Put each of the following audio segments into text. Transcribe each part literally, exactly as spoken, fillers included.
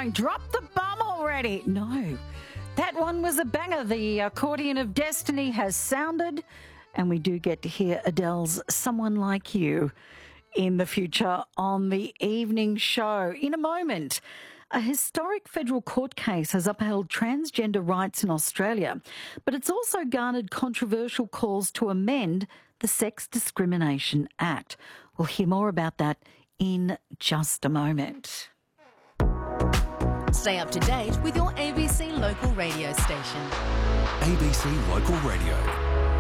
going, drop the bomb already. No, that one was a banger. The accordion of destiny has sounded, and we do get to hear Adele's Someone Like You in the future on the evening show. In a moment, a historic federal court case has upheld transgender rights in Australia, but it's also garnered controversial calls to amend the Sex Discrimination Act. We'll hear more about that in just a moment. Stay up to date with your A B C local radio station. A B C Local Radio.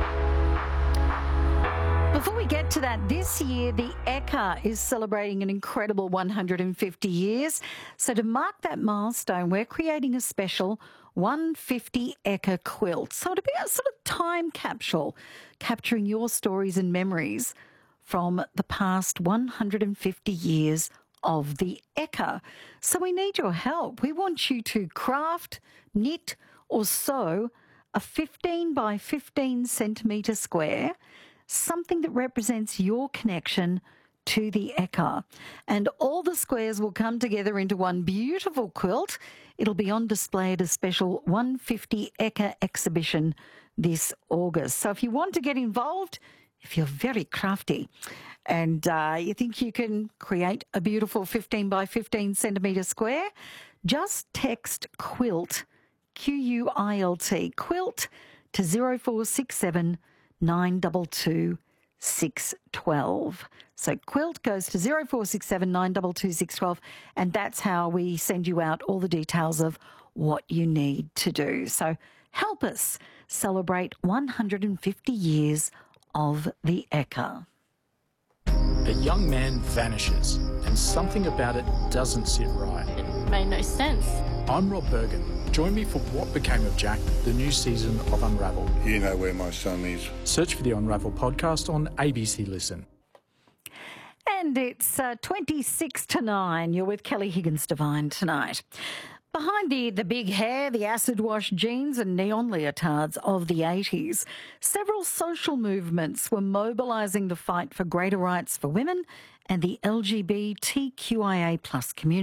Before we get to that, this year the Ekka is celebrating an incredible one hundred fifty years. So to mark that milestone, we're creating a special one hundred fifty Ekka quilt. So to be a sort of time capsule, capturing your stories and memories from the past one hundred fifty years of the Ekka. So we need your help. We want you to craft, knit or sew a fifteen by fifteen centimetre square, something that represents your connection to the Ekka. And all the squares will come together into one beautiful quilt. It'll be on display at a special one hundred fifty Ekka exhibition this August. So if you want to get involved, if you're very crafty and uh, you think you can create a beautiful fifteen by fifteen centimetre square, just text QUILT, Q U I L T, QUILT to zero four six seven nine two two six one two. So QUILT goes to zero four six seven nine two two six one two, and that's how we send you out all the details of what you need to do. So help us celebrate one hundred fifty years of the Ekka. A young man vanishes and something about it doesn't sit right. It made no sense. I'm Rob Bergen. Join me for What Became of Jack, the new season of Unravel. You know where my son is. Search for the Unravel podcast on A B C Listen. And it's uh, twenty-six to nine. You're with Kelly Higgins-Devine tonight. Behind the, the big hair, the acid-wash jeans and neon leotards of the eighties, several social movements were mobilising the fight for greater rights for women and the L G B T Q I A plus community.